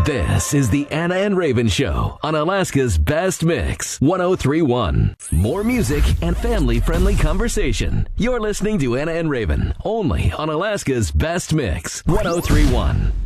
This is the Anna and Raven Show on Alaska's Best Mix, 1031. More music and family-friendly conversation. You're listening to Anna and Raven, only on Alaska's Best Mix, 1031.